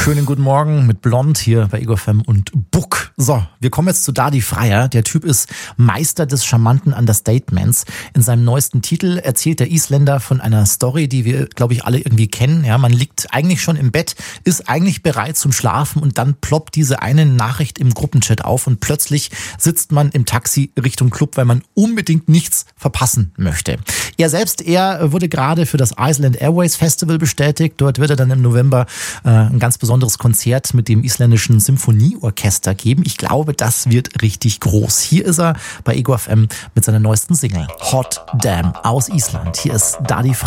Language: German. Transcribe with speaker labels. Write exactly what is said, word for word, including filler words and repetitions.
Speaker 1: Schönen guten Morgen mit Blond hier bei Ego F M und Buck. So, wir kommen jetzt zu Dadi Freyr. Der Typ ist Meister des charmanten Understatements. In seinem neuesten Titel erzählt der Isländer von einer Story, die wir, glaube ich, alle irgendwie kennen. Ja, man liegt eigentlich schon im Bett, ist eigentlich bereit zum Schlafen und dann ploppt diese eine Nachricht im Gruppenchat auf und plötzlich sitzt man im Taxi Richtung Club, weil man unbedingt nichts verpassen möchte. Er selbst, er wurde gerade für das Iceland Airways Festival bestätigt. Dort wird er dann im November äh, ein ganz besonderes Konzert mit dem isländischen Symphonieorchester geben. Ich glaube, das wird richtig groß. Hier ist er bei Ego F M mit seiner neuesten Single Hot Damn aus Island. Hier ist Dadi Freyr.